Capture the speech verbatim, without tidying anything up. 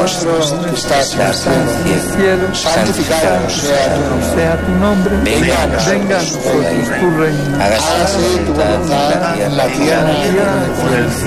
nuestro que estás en el cielo, santificado sea tu nombre. Venga a nosotros tu reino. Hágase tu voluntad en la tierra como en el cielo.